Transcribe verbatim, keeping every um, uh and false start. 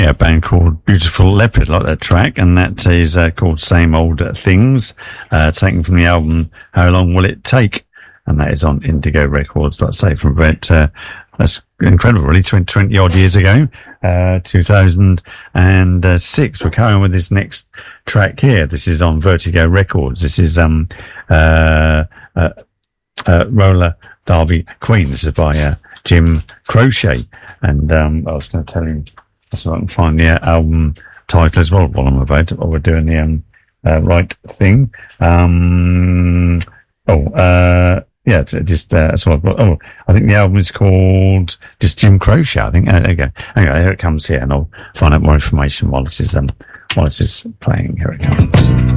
yeah, a band called Beautiful Leopard, like that track, and that is uh, called Same Old Things, uh, taken from the album How Long Will It Take? And that is on Indigo Records, like I say, from about, uh, that's incredible, really, twenty, twenty odd years ago, uh, two thousand six. We're carrying with this next track here. This is on Vertigo Records. This is um, uh, uh, uh, Roller Derby Queen. This is by uh, Jim Croce. And um, I was going to tell him, so I can find the uh, album title as well while I'm about it, while we're doing the um, uh, right thing. Um, oh, uh, yeah, it's just, uh, that's what I've got. Oh, I think the album is called just Jim Croce, I think. Uh, there you go. Anyway, here it comes here, and I'll find out more information while this is, um, while this is playing. Here it comes.